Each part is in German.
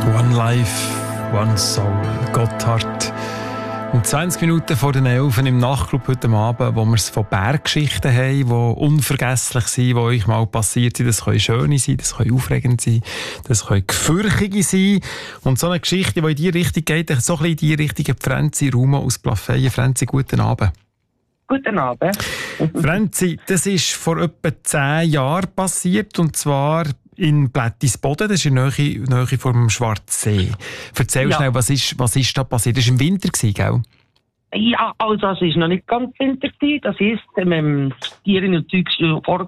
One Life, One Soul, Gotthard. Und 20 Minuten vor den 11 im Nachtclub heute Abend, wo wir es von Berggeschichten haben, die unvergesslich sind, die euch mal passiert sind. Das können schöne sein, das können aufregend sein, das können gefürchtige sein. Und so eine Geschichte, die in die Richtung geht, so ein bisschen in die Richtung, Franzi Ruma aus Plafeyen. Franzi, guten Abend. Guten Abend. Franzi, das ist vor etwa 10 Jahren passiert, und zwar in Blättisboden, das ist in der Nähe vom Schwarzsee. Erzähl schnell, was ist da passiert? Das war im Winter, gell? Ja, also es war noch nicht ganz Winter. Das heisst, Tiere und Zeug waren vor.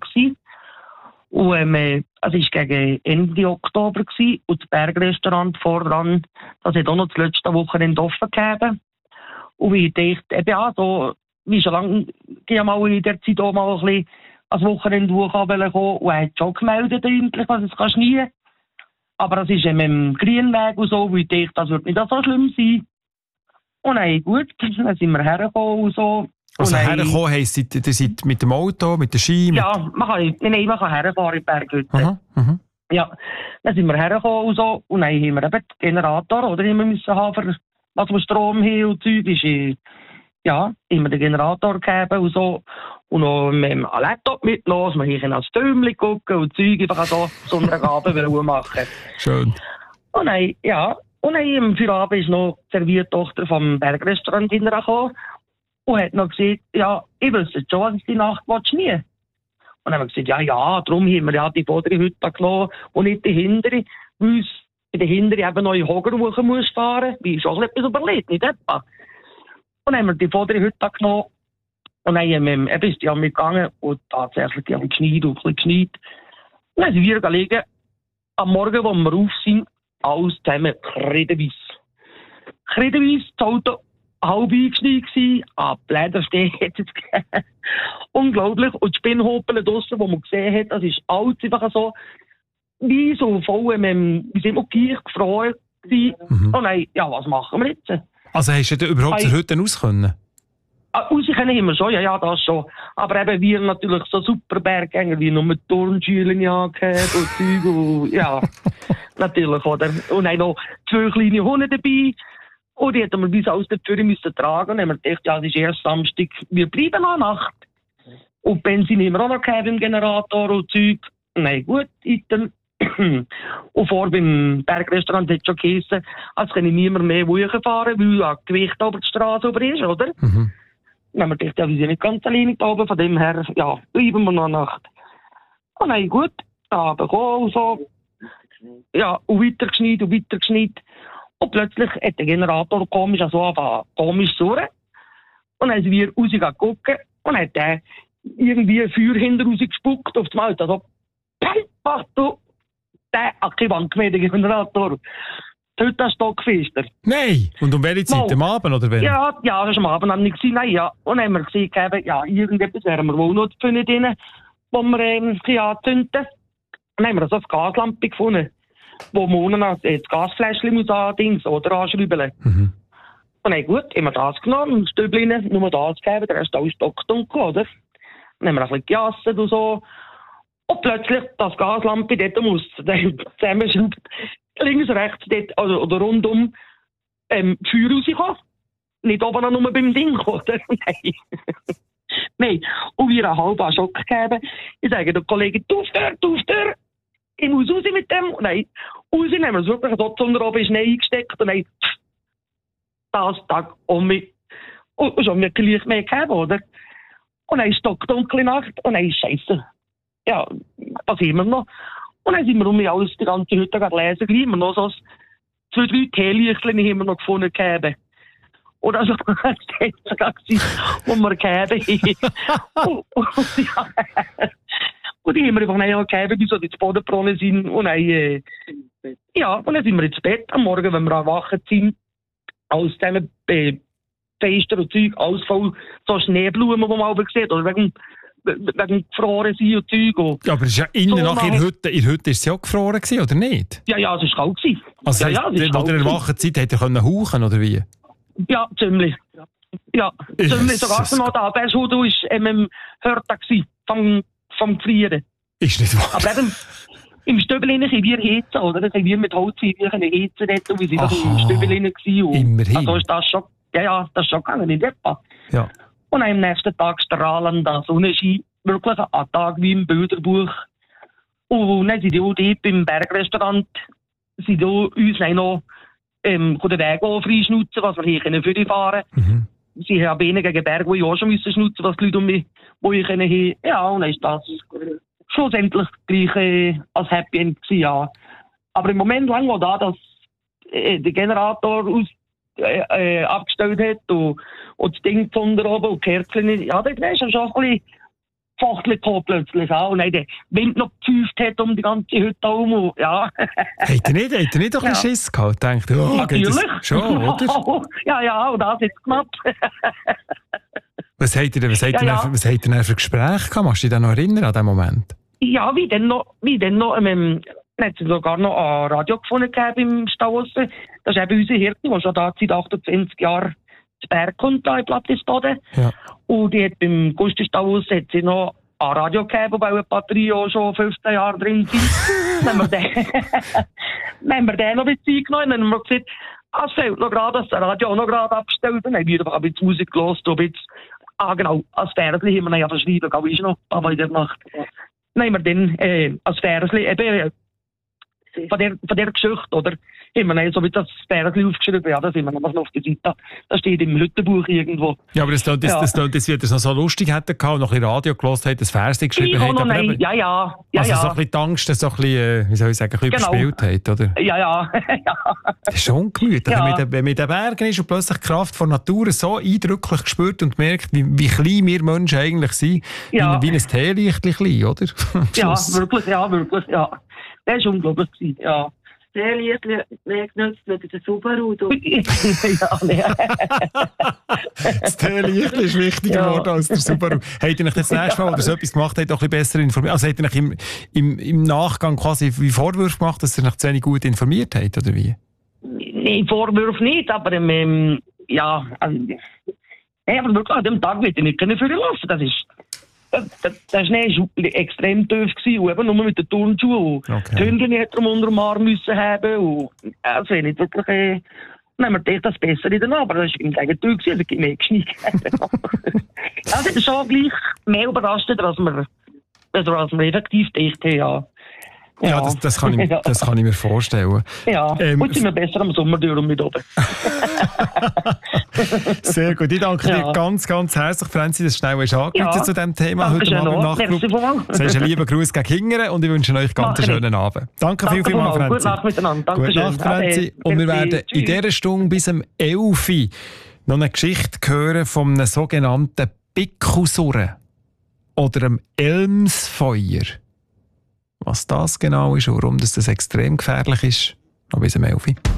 Und es war gegen Ende Oktober und das Bergrestaurant voran, das hat auch noch das letzte Wochenende offen gegeben. Und ich dachte, so, wie schon lange, ich mal in der Zeit auch mal ein bisschen als Wochenende kommen und er hat schon gemeldet, was es kann schneien. Aber es ist mit dem Grünweg und so, wo ich dachte, das wird nicht so schlimm sein. Und dann gut, dann sind wir hergekommen und so. Also hergekommen heisst, ihr seid mit dem Auto, mit der Ski? Ja, man kann herfahren in die Berghütte. Ja, dann sind wir hergekommen und so. Und dann haben wir eben den Generator, oder immer müssen haben, für was wir Strom haben und Zeug ist. Ja, immer den Generator gegeben und so. Und noch mit dem Laptop mitgenommen, wir können als Türmchen gucken und Zeug einfach so Sonnenabend machen. Schön. Und dann, im Feierabend ist noch die Serviertochter vom Bergrestaurant hintergekommen und hat noch gesagt, ja, ich wüsste schon, was ich die Nacht nie. Und dann haben wir gesagt, ja, darum haben wir ja die vordere Hütte genommen und nicht die hintere, weil es in der hintere eben noch in Hoger muss fahren, wie ist auch etwas überlegt, nicht etwa. Und dann haben wir die vordere Hütte genommen. Und dann ist die gegangen und tatsächlich die haben geschneit und ein bisschen geschneit. Und dann sind wir liegen. Am Morgen, wo wir auf sind, alles zusammen kreideweiss. Kreideweiss, das Auto halb eingeschneit, Blädersteh hat es gegeben. Unglaublich. Und die Spinnhopel draussen, die man gesehen hat, das ist alles einfach so, wie so voll, wir sind auch gleich gefreut. Und dann, was machen wir jetzt? Also hast du überhaupt zur Hütte raus können? Raus können wir schon, ja, das schon. Aber eben wir natürlich so super Berggänger, wie nur Turnschuhen angehabt und Zeug und ja, natürlich, oder? Und dann noch 2 kleine Hunde dabei. Und die hätten wir bis aus der Tür müssen tragen. Und dann haben wir gedacht, ja, das ist erst Samstag, wir bleiben noch Nacht. Und Benzin haben wir auch noch gehabt im Generator und Zeug. Nein, gut, dann. Und vor beim Bergrestaurant hat es schon geheißen, als kann ich niemand mehr fahren, weil ja Gewicht über die Straße über ist, oder? Dann haben wir gedacht, ja, wir sind nicht ganz alleine da oben, von dem her, ja, bleiben wir noch Nacht. Und dann gut, da bekommen und so. Ja, und weiter geschneit. Und plötzlich hat der Generator komisch surren. Und dann sind wir rausgegangen und hat der irgendwie ein Feuer hinter rausgespuckt auf das Mal. Also, mach du! Der hat keine Wand mehr, der Generator. Heute ist Stockfester. Nein! Und um welche Zeit? Am Abend oder wenn? Ja, das war am Abend am nicht. Nein, ja. Und dann haben wir gesagt, ja, irgendetwas wären wir wohl noch drin, wo wir anzünden. Dann haben wir so eine Gaslampe gefunden, wo man unten das Gasfläschchen muss oder anschrauben. Und dann gut, haben wir das genommen, ein Stübchen, nur das gegeben, der Rest alles stockdunkel, oder? Dann haben wir ein bisschen gejasset und so. Und plötzlich, das Gaslampe dort muss zusammenschrauben, links, rechts, dort, oder rundum, Feuer rauskommen. Nicht oben nur beim Ding, oder? Nein. Nein. Und wir einen halben Schock gegeben. Ich sage den Kollegen, auf der, ich muss raus mit dem. Und dann, raus, haben wir es wirklich dort unter oben in Schnee eingesteckt. Und dann, das Tag um mich. Und schon mir gleich mehr gegeben, oder? Und dann ist stockdunkle Nacht. Und dann ist Scheiße. Ja, was haben wir noch? Und dann sind wir um mich alles die ganze Hütte lesen, gleich immer noch so 2, 3 Teelichtchen haben wir noch gefunden gegeben. Oder also, das war wo wir gegeben haben. Und die haben wir einfach nicht gegeben, bis so die Bodenbrunnen sind. Und dann, und dann sind wir ins Bett am Morgen, wenn wir erwacht sind. Alles zusammen, Fenster und Zeug, alles voll so Schneeblumen, die man auch sieht. Oder wegen gefroren sein und Zeug. Ja, aber es ist ja innen nach in der Hütte ist es ja gefroren gewesen, oder nicht? Ja, es war kalt gewesen. Also ja, wo ihr erwacht seid, hätte ihr hauchen oder wie? Ja, ziemlich. Ja, ziemlich. Sogar noch da. Der Schuh war im Hörtag vom Gefrieren. Ist nicht wahr? Aber eben, im Stübel können wir heizen, oder? Dann können wir mit Holz heizen dort, und wir sind doch im Stübel gewesen. Immerhin. Also ist das schon, das ist schon gegangen, nicht etwa. Ja. Und am nächsten Tag strahlender Sonnenschein, wirklich ein Tag wie im Bilderbuch. Und dann sind die auch dort beim Bergrestaurant, sind auch uns noch den Weg freischnutzen, was wir hier für die fahren können. Sie haben weniger Berge, die ich auch schon schnutzen müssen, was die Leute um mich, die ich haben. Ja, und dann ist das schlussendlich gleich als Happy End gewesen, ja. Aber im Moment lang war da, dass der Generator abgestellt hat und das Ding von der oben und die Kerzen, ja, das ist schon ein bisschen Fachtel plötzlich auch. Und dann der Wind noch gepfeift hat um die ganze Hütte herum. Ja. Habt ihr nicht ein bisschen Schiss gehabt? Denkt, natürlich. Schon, oder? Ja, und das jetzt knapp. Was habt ihr denn für Gespräche gehabt? Machst du dich dann noch erinnern an diesen Moment? Ja, wie denn noch, hat es sogar noch ein Radio gefunden im Stauossen. Das ist eben unsere Hirte, die schon da seit 28 Jahren zu Berg kommt, da in Plattistoden. Ja. Und die hat beim Gustenstauossen hat sie noch ein Radio gegeben, wo eine Batterie auch schon 15 Jahre drin sind. Dann haben wir den noch ein bisschen eingenommen. Dann haben wir gesagt, es fehlt noch gerade, dass das Radio auch noch gerade abgestellt. Dann haben wir einfach ein bisschen Musik gehört, ein bisschen, genau, als Fernsehen haben wir ja verschrieben, glaube ich noch, aber in der Nacht. Dann haben wir dann als Fernsehen eben von der Geschichte, oder? Haben wir so wie das Fernsehen aufgeschrieben, ja, das sind wir noch auf der Seite. Das steht im Hüttenbuch irgendwo. Ja, aber das klingt, wie ihr es noch so lustig hättet gehabt, noch ein Radio gehört habt, das Fernsehen geschrieben habt. Ja. Also so ein bisschen die Angst, dass so ein bisschen, wie soll ich sagen, ein bisschen überspielt habt, oder? Ja. Das ist schon ungemütlich, wenn man in den Bergen ist und plötzlich die Kraft von Natur so eindrücklich spürt und merkt, wie klein wir Menschen eigentlich sind, wie ein Teelichtchen, oder? Ja, wirklich, ja. Das war unglaublich, ja. Sehr lieblich, mehr genutzt mit der Subaru. Das Teelichtchen ist wichtiger geworden als der Subaru. Habt ihr euch das nächste Mal, oder so etwas gemacht habt, auch ein bisschen besser informiert? Also habt ihr euch im Nachgang quasi wie Vorwürfe gemacht, dass ihr euch zu wenig gut informiert habt, oder wie? Nein, Vorwürfe nicht, aber aber wirklich an dem Tag wird ich nicht führen lassen. Der Schnee war extrem tief und eben nur mit den Turnschuhen. Die Hündchen hätte er unter dem Arm müssen haben. Und also nicht wirklich. Dann haben wir gedacht, das besser in den aber das war im Gegenteil, also ich mehr geschneit. Das ist schon gleich mehr überraschend, als wir effektiv gedacht haben, ja. Ja, das kann ich mir vorstellen. Ja, gut sind wir besser am Sommer durch und mit oben. Sehr gut. Ich danke dir ganz, ganz herzlich, Franzi, dass du schnell angerufen zu diesem Thema heute Abend im Nachtclub. Du hast einen lieben Gruß gegen Hingern und ich wünsche euch ganz einen schönen Abend. Danke vielmals, Franzi. Gute Nacht miteinander. Gute Nacht, Franzi. Und wir werden in dieser Stunde bis um 11 Uhr noch eine Geschichte hören von einem sogenannten Bickelsurren oder einem Elmsfeuer. Was das genau ist und warum das extrem gefährlich ist, noch bis um 11 Uhr.